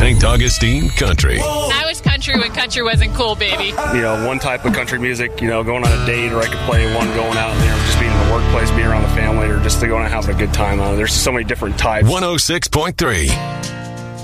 St. Augustine Country. I was country when country wasn't cool, baby. One type of country music, going on a date, or I could play one going out, just being in the workplace, being around the family, or just to go and having a good time. There's so many different types. 106.3